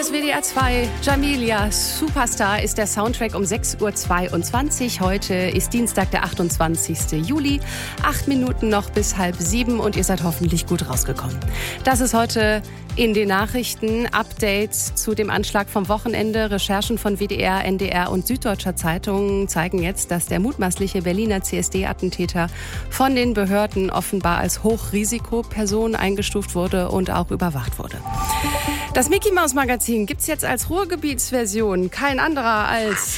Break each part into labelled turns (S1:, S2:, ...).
S1: Das WDR 2, Jamilia, Superstar ist der Soundtrack um 6.22 Uhr. Heute ist Dienstag, der 28. Juli. 8 Minuten noch bis 6:30 und ihr seid hoffentlich gut rausgekommen. Das ist heute in den Nachrichten. Updates zu dem Anschlag vom Wochenende. Recherchen von WDR, NDR und Süddeutscher Zeitung zeigen jetzt, dass der mutmaßliche Berliner CSD-Attentäter von den Behörden offenbar als Hochrisikoperson eingestuft wurde und auch überwacht wurde. Das Mickey-Maus-Magazin gibt's jetzt als Ruhrgebietsversion. Kein anderer als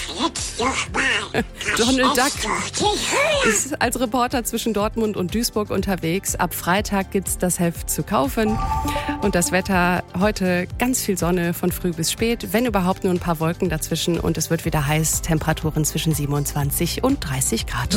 S1: Donald Duck ist als Reporter zwischen Dortmund und Duisburg unterwegs. Ab Freitag gibt's das Heft zu kaufen. Und das Wetter heute ganz viel Sonne von früh bis spät, wenn überhaupt nur ein paar Wolken dazwischen. Und es wird wieder heiß, Temperaturen zwischen 27 und 30 Grad.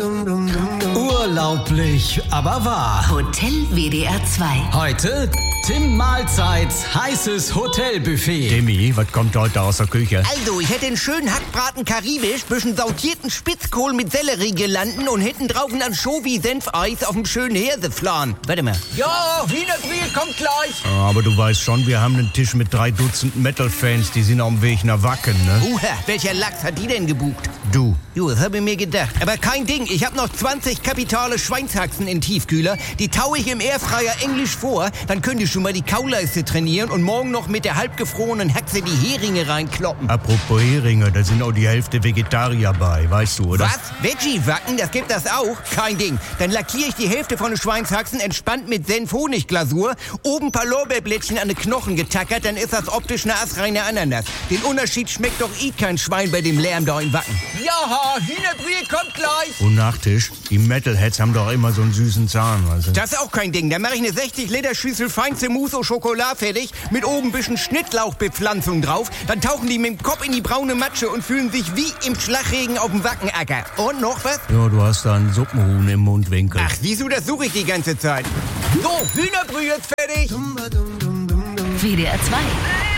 S2: Urlaublich, aber wahr.
S3: Hotel WDR 2.
S2: Heute Tim Mahlzeits heißes Hotelbuffet.
S4: Timmy, was kommt heute aus der Küche?
S5: Also, ich hätte einen schönen Hackbraten karibisch, bisschen sautierten Spitzkohl mit Selleriegelanden und hinten drauf ein Anchovy-Senfeis auf dem schönen Hirseflan. Warte mal.
S6: Ja, Wienerbier kommt gleich.
S4: Aber du weißt schon, wir haben einen Tisch mit 3 Dutzend Metal-Fans, die sind auf dem Weg nach Wacken, ne?
S5: Welcher Lachs hat die denn gebucht?
S4: Du.
S5: Jo, das habe ich mir gedacht. Aber kein Ding, ich habe noch 20 kapitale Schweinshaxen in Tiefkühler. Die taue ich im Airfryer englisch vor. Dann könnt ihr schon mal die Kauleiste trainieren und morgen noch mit der halbgefrorenen Haxe die Heringe reinkloppen.
S4: Apropos Heringe, da sind auch die Hälfte Vegetarier bei, weißt du, oder?
S5: Was? Veggie-Wacken? Das gibt das auch? Kein Ding. Dann lackiere ich die Hälfte von den Schweinshaxen entspannt mit Senf-Honig-Glasur, oben ein paar Lorbeerblättchen an den Knochen getackert, dann ist das optisch eine astreine Ananas. Den Unterschied schmeckt doch kein Schwein bei dem Lärm da im Wacken.
S6: Ja, Hühnerbrühe kommt gleich.
S4: Und Nachtisch, die Metalheads haben doch immer so einen süßen Zahn, weißt du?
S5: Das ist auch kein Ding. Dann mache ich eine 60-Liter-Schüssel feinste Mousse au Chocolat fertig, mit oben ein bisschen Schnittlauchbepflanzung drauf. Dann tauchen die mit dem Kopf in die braune Matsche und fühlen sich wie im Schlagregen auf dem Wackenacker. Und noch was?
S4: Ja, du hast da einen Suppenhuhn im Mundwinkel.
S5: Ach, siehst du, das suche ich die ganze Zeit.
S6: So, Hühnerbrühe ist fertig.
S3: WDR 2.